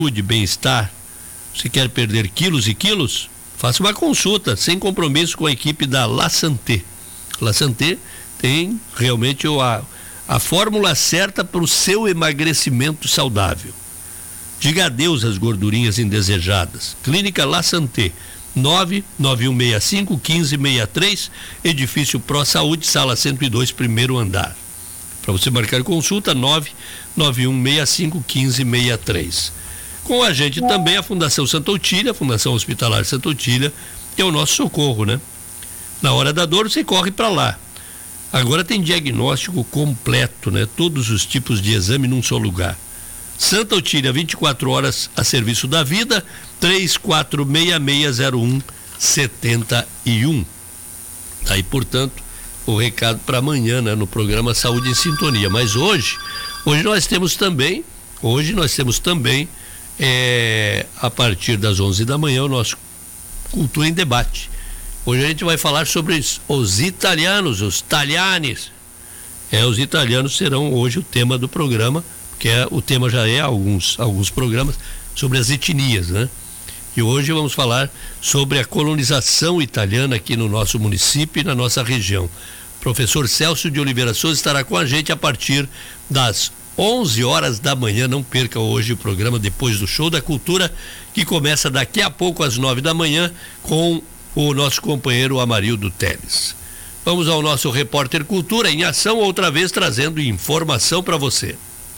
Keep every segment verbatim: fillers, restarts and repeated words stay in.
de bem-estar, você quer perder quilos e quilos? Faça uma consulta sem compromisso com a equipe da La Santé. La Santé tem realmente a, a fórmula certa para o seu emagrecimento saudável. Diga adeus às gordurinhas indesejadas. Clínica La Santé, nove nove um seis cinco, um cinco seis três, edifício Pro Saúde, sala cento e dois, primeiro andar. Para você marcar consulta, nove nove um seis cinco, um cinco seis três. Com a gente também a Fundação Santa Otília, a Fundação Hospitalar Santa Otília, que é o nosso socorro, né? Na hora da dor, você corre para lá. Agora tem diagnóstico completo, né? Todos os tipos de exame num só lugar. Santa Otília, vinte e quatro horas a serviço da vida, três quatro seis seis zero um sete um. Aí, portanto, o recado para amanhã, né? No programa Saúde em Sintonia. Mas hoje, hoje nós temos também, hoje nós temos também, é, a partir das onze da manhã, o nosso Cultura em Debate. Hoje a gente vai falar sobre os italianos, os italianes. É, os italianos serão hoje o tema do programa, que é, o tema já é alguns, alguns programas sobre as etnias, né? E hoje vamos falar sobre a colonização italiana aqui no nosso município e na nossa região. Professor Celso de Oliveira Souza estará com a gente a partir das onze horas da manhã. Não perca hoje o programa Depois do Show da Cultura, que começa daqui a pouco às nove da manhã com o nosso companheiro Amarildo Teles. Vamos ao nosso Repórter Cultura em ação, outra vez trazendo informação para você.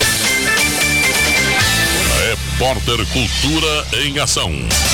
Repórter Cultura em ação.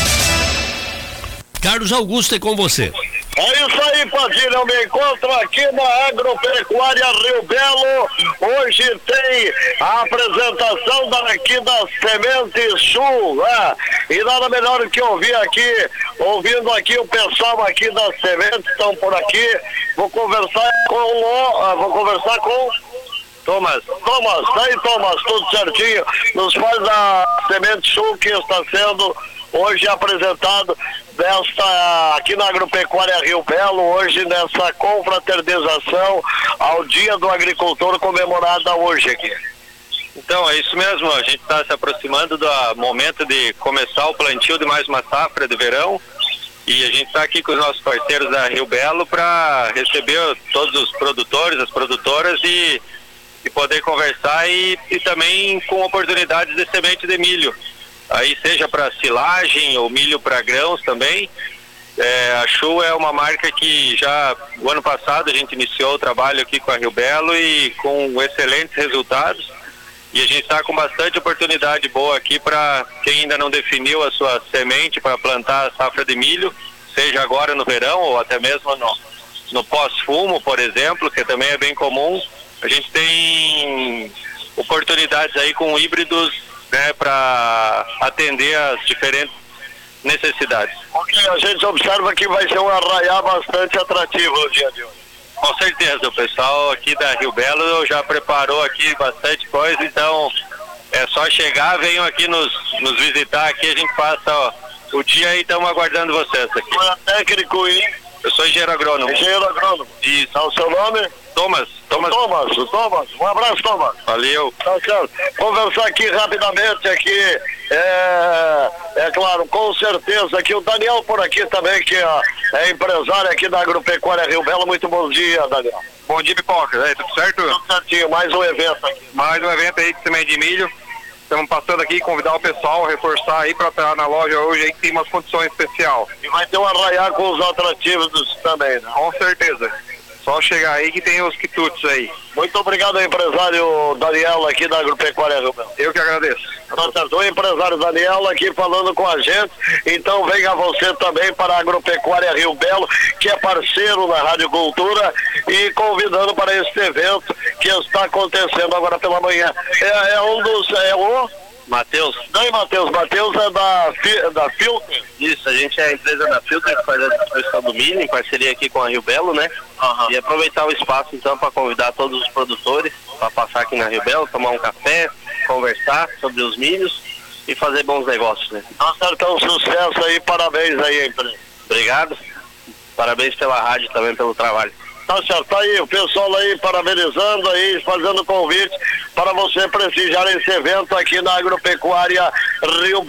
Carlos Augusto, é com você. É isso aí, Padilha, eu me encontro aqui na Agropecuária Rio Belo. Hoje tem a apresentação daqui da Semente Sul, né? E nada melhor do que ouvir aqui, ouvindo aqui o pessoal aqui da Semente, estão por aqui. Vou conversar com o, vou conversar com Thomas. Thomas, tá aí, Thomas, tudo certinho. Nos faz a Semente Sul que está sendo hoje apresentado desta, aqui na Agropecuária Rio Belo, hoje nessa confraternização ao Dia do Agricultor comemorada hoje aqui. Então, é isso mesmo, a gente está se aproximando do momento de começar o plantio de mais uma safra de verão e a gente está aqui com os nossos parceiros da Rio Belo para receber todos os produtores, as produtoras e, e poder conversar e, e também com oportunidades de semente de milho. Aí seja para silagem ou milho para grãos também. É, a Chu é uma marca que já o ano passado a gente iniciou o trabalho aqui com a Rio Belo e com excelentes resultados. E a gente está com bastante oportunidade boa aqui para quem ainda não definiu a sua semente para plantar a safra de milho, seja agora no verão ou até mesmo no, no pós-fumo, por exemplo, que também é bem comum. A gente tem oportunidades aí com híbridos, né, para atender as diferentes necessidades. Ok, a gente observa que vai ser um arraiá bastante atrativo no dia de hoje. Com certeza, o pessoal aqui da Rio Belo já preparou aqui bastante coisa, então é só chegar, venham aqui nos, nos visitar aqui, a gente passa ó, o dia e estamos aguardando vocês aqui. Você é técnico e... Eu sou engenheiro agrônomo. Engenheiro agrônomo. Isso. Tá o seu nome? Thomas. Thomas. Thomas, Thomas. Um abraço, Thomas. Valeu. Tá certo. Conversar aqui rapidamente aqui, é, é claro, com certeza aqui o Daniel por aqui também, que é, é empresário aqui da Agropecuária Rio Belo. Muito bom dia, Daniel. Bom dia, Pipoca. É, tudo certo? Tudo certinho. Mais um evento aqui. Mais um evento aí de semente de milho. Estamos passando aqui, convidar o pessoal a reforçar aí para estar na loja hoje aí que tem umas condições especiais. E vai ter um arraiá com os atrativos também, né? Com certeza. Só chegar aí que tem os quitutes aí. Muito obrigado, empresário Daniel aqui da Agropecuária Rio Belo. Eu que agradeço. O empresário Daniel aqui falando com a gente. Então venha você também para a Agropecuária Rio Belo, que é parceiro da Rádio Cultura, e convidando para este evento que está acontecendo agora pela manhã. É, é um dos... É o... Matheus. Daí, Matheus. Matheus é da, da Filter? Isso, a gente é a empresa da Filter que faz a distribuição do milho, em parceria aqui com a Rio Belo, né? Uhum. E aproveitar o espaço, então, para convidar todos os produtores para passar aqui na Rio Belo, tomar um café, conversar sobre os milhos e fazer bons negócios, né? Nossa, então, sucesso aí, parabéns aí, empresa. Obrigado. Parabéns pela rádio também, pelo trabalho. Tá certo, tá aí o pessoal aí parabenizando aí, fazendo convite para você prestigiar esse evento aqui na Agropecuária Rio